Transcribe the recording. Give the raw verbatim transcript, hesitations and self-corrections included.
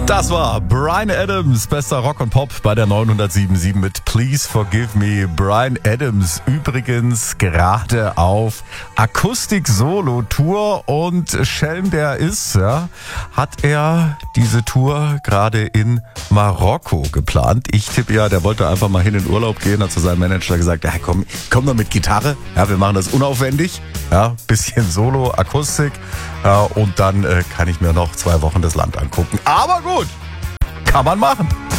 Das war Bryan Adams, bester Rock und Pop bei der neunhundertsieben Komma sieben mit Please Forgive Me. Bryan Adams übrigens gerade auf Akustik-Solo-Tour und Schelm der ist, ja, hat er diese Tour gerade in Marokko geplant. Ich tippe ja, der wollte einfach mal hin in Urlaub gehen, hat zu seinem Manager gesagt, ja, komm, komm doch mit Gitarre, ja, wir machen das unaufwendig, ja, bisschen Solo, Akustik, ja, und dann äh, kann ich mir noch zwei Wochen das Land angucken. Aber gut, kann man machen.